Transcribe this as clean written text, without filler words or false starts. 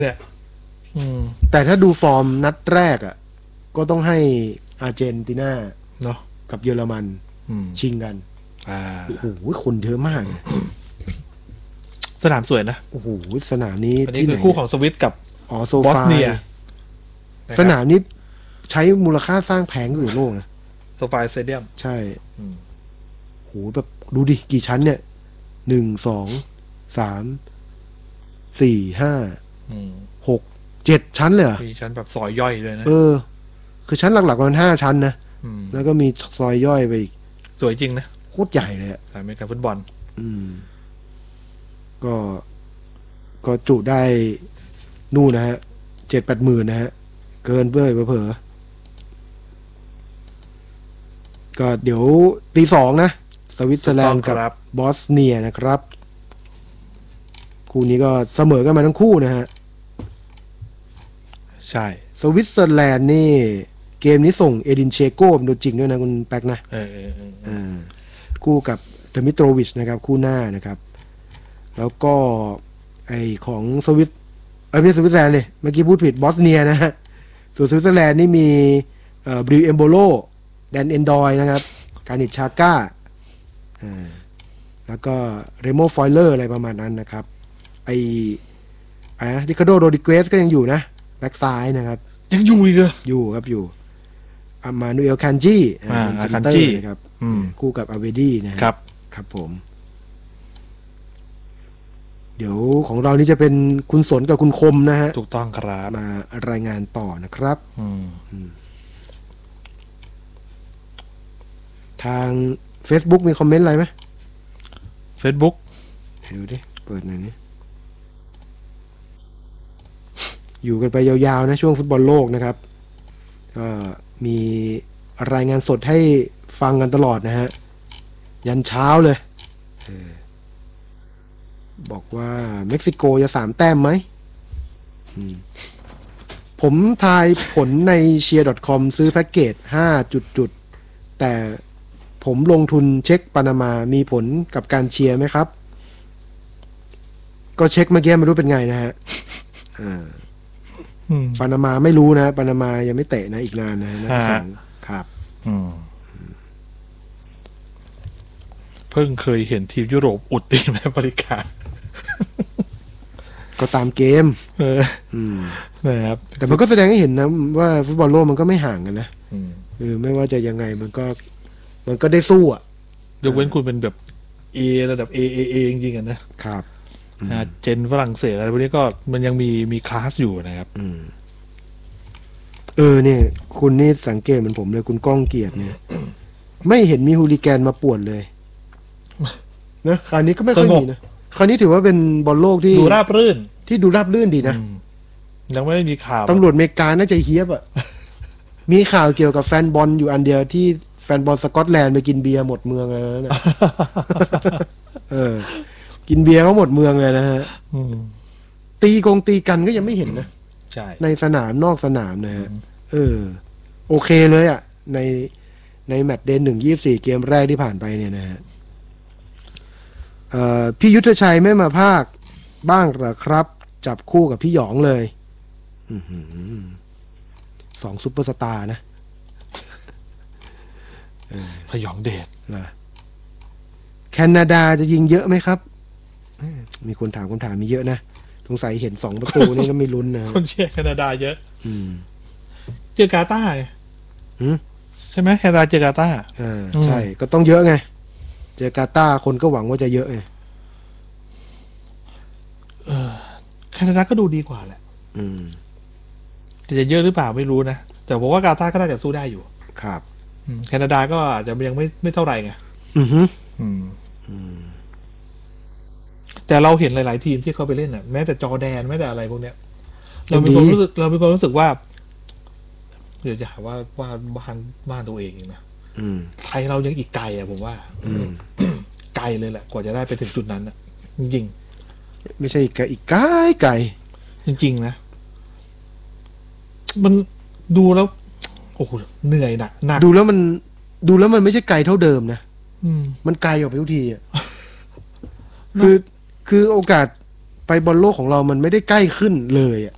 เนี่ยแต่ถ้าดูฟอร์มนัดแรกอ่ะก็ต้องให้อาร์เจนตินาเนาะกับเยอรมันชิงกันโอ้โหคนเยอะมากสนามสวยนะโอ้โหสนามนี้ที่คือคู่ของสวิตกับบอสเนียสนามนี้ใช้มูลค่าสร้างแพงที่สุดในโลกนะโซฟาสเตเดียมใช่โหแบบดูดิกี่ชั้นเนี่ย1 2 3 4 5 6 7 ชั้นเลยเหรอมีชั้นแบบซอยย่อยเลยนะคือชั้นหลักๆมัน5 ชั้นนะแล้วก็มีซอยย่อยไปอีกสวยจริงนะโคตรใหญ่เลยสนามอเมริกันฟุตบอลก็จุได้นู่นนะฮะ7-8 หมื่นนะฮะเกินเผลอก็เดี๋ยวตี 2นะสวิตเซอร์แลนด์กับบอสเนียนะครับคู่นี้ก็เสมอกันมาทั้งคู่นะฮะใช่สวิตเซอร์แลนด์นี่เกมนี้ส่งเอดินเชโก้เป็นตัวจริงด้วยนะคุณแป๊กนะคู่กับดมิโตรวิชนะครับคู่หน้านะครับแล้วก็ไอของสวิตไม่ใช่สวิตเซอร์แลนด์เลยเมื่อกี้พูดผิดบอสเนียนะฮะส่วนสวิตเซอร์แลนด์นี่มีบริวเอมโบโลแดนเอนดอยนะครับการิชชาก้าแล้วก็เรโมฟอยเลอร์อะไรประมาณนั้นนะครับริคาร์โดโรดิเกสก็ยังอยู่นะแบ็กซ้ายนะครับยังอยู่อีกเหรออยู่ครับอยู่อามานูเอลคันจีเป็นเซนเตอร์นะครับคู่กับอาเวดี้นะครับครับผมเดี๋ยวของเรานี่จะเป็นคุณสนกับคุณคมนะฮะถูกต้องครับมารายงานต่อนะครับทาง Facebook มีคอมเมนต์อะไรไหม Facebook ดูดิเปิดหน่อยนี่อยู่กันไปยาวๆนะช่วงฟุตบอลโลกนะครับก็มีรายงานสดให้ฟังกันตลอดนะฮะยันเช้าเลยบอกว่าเม็กซิโกจะ3 แต้มไหมผมทายผลใน cheer.com ซื้อแพ็กเกจ5 จุดแต่ผมลงทุนเช็คปานามามีผลกับการเชียร์ไหมครับก็เช็คเมื่อกี้ไม่รู้เป็นไงนะฮะปานามาไม่รู้นะปานามายังไม่เตะนะอีกนานนะนะครับเพิ่งเคยเห็นทีมยุโรปอุดทีมอเมริกาก็ตามเกมนะครับแต่มันก็แสดงให้เห็นนะว่าฟุตบอลโลกมันก็ไม่ห่างกันนะไม่ว่าจะยังไงมันก็ได้สู้อ่ะยกเว้นคุณเป็นแบบเอระดับ AAA จริงๆกันนะครับเจนฝรั่งเศสอะไรพวกนี้ก็มันยังมีคลาสอยู่นะครับเนี่ยคุณนี่สังเกตเหมือนผมเลยคุณก้องเกียรติเนี่ยไม่เห็นมีฮูลิแกนมาป่วนเลยนะคราวนี้ก็ไม่ค่อยมีนะคราวนี้ถือว่าเป็นบอลโลกที่ดูราบรื่นดีนะยังไม่ได้มีข่าวตำรวจอเมริกาน่าจะเฮี้ยบอ่ะมีข่าวเกี่ยวกับแฟนบอลอยู่อันเดียวที่แฟนบอลสกอตแลนด์ไปกินเบียร์หมดเมืองเลยนะ กินเบียร์เขาหมดเมืองเลยนะฮะตีกันก็ยังไม่เห็นนะใช่ในสนามนอกสนามนะฮะโอเคเลยอ่ะในแมตช์เดย์1-24 เกมแรกที่ผ่านไปเนี่ยนะฮะพี่ยุทธชัยไม่มาภาคบ้างเหรอครับจับคู่กับพี่หยองเลย2 ซุปเปอร์สตาร์นะพยองเดชนะแคนาดาจะยิงเยอะไหมครับมีคนถามมีเยอะนะสงสัยเห็น2 ประตูนี่ก็ไม่ลุ้นนะคนเชียร์แคนาดาเยอะเจอกาตาร์ใช่ไหมแคนาดาเจอกาตาร์ใช่ก็ต้องเยอะไงเจอกาตาร์คนก็หวังว่าจะเยอะไงแคนาดาก็ดูดีกว่าแหละจะเยอะหรือเปล่าไม่รู้นะแต่ผมว่ากาตาร์ก็น่าจะสู้ได้อยู่ครับแคนาดาก็อาจจะยังไม่เท่าไหร่ไงแต่เราเห็นหลายๆทีมที่เขาไปเล่นน่ะแม้แต่จอร์แดนแม้แต่อะไรพวกเนี้ยเรามีความรู้สึกว่าเดี๋ยวจะหาว่าบ้านตัวเองนะไทยเรายังอีกไกลอ่ะผมว่าไกลเลยแหละกว่าจะได้ไปถึงจุดนั้นน่ะจริงๆไม่ใช่อีกไกลจริงๆนะมันดูแล้วโอ้โหเหนื่อยหนักดูแล้วมันไม่ใช่ไกลเท่าเดิมนะมันไกลออกไปทุกทีอ่ะคือโอกาสไปบอลโลกของเรามันไม่ได้ใกล้ขึ้นเลยอ่ะ